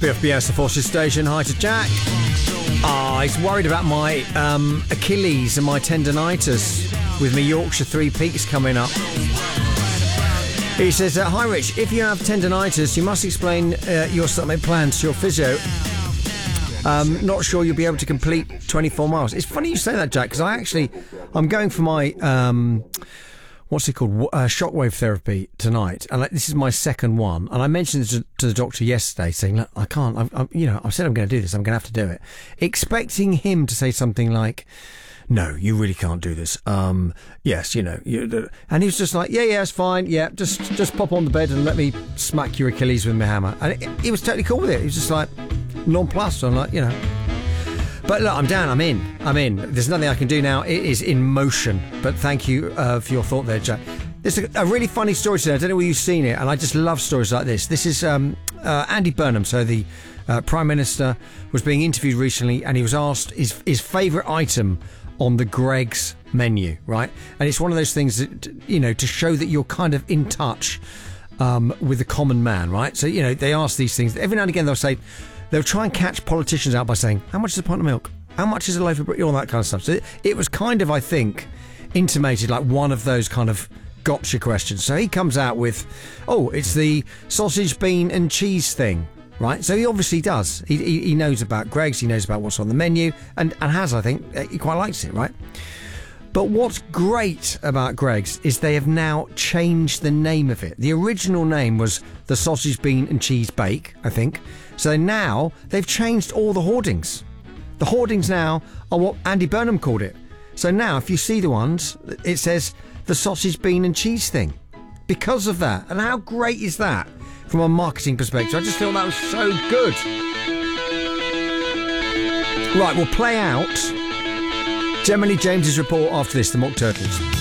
BFBS, the Forces Station. Hi to Jack. He's worried about my Achilles and my tendinitis with me Yorkshire Three Peaks coming up. He says, hi Rich, if you have tendinitis, you must explain your supplement plans to your physio. Not sure you'll be able to complete 24 miles. It's funny you say that, Jack, because I'm going for my... what's it called? Shockwave therapy tonight, and this is my second one. And I mentioned this to the doctor yesterday, saying, "Look, I can't. I've said I'm going to do this. I'm going to have to do it," expecting him to say something like, "No, you really can't do this." Yes, and he was just like, "Yeah, it's fine. Yeah, just pop on the bed and let me smack your Achilles with my hammer." And he was totally cool with it. He was just like nonplussed. So I'm like, But look, I'm down. I'm in. There's nothing I can do now. It is in motion. But thank you for your thought there, Jack. There's a really funny story today. I don't know whether you've seen it, and I just love stories like this. This is Andy Burnham. So the Prime Minister was being interviewed recently, and he was asked his favourite item on the Greggs menu, right? And it's one of those things that, to show that you're kind of in touch with the common man, right? So, they ask these things. Every now and again they'll try and catch politicians out by saying, how much is a pint of milk? How much is a loaf of bread? All that kind of stuff. So it was kind of, I think, intimated like one of those kind of gotcha questions. So he comes out with, it's the sausage, bean and cheese thing, right? So he obviously does. He knows about Greggs. He knows about what's on the menu and has, I think, he quite likes it, right? But what's great about Greggs is they have now changed the name of it. The original name was the sausage, bean and cheese bake, I think. So now they've changed all the hoardings. The hoardings now are what Andy Burnham called it. So now if you see the ones, it says the sausage, bean and cheese thing. Because of that. And how great is that from a marketing perspective? I just thought that was so good. Right, we'll play out Gemini James's report after this, the Mock Turtles.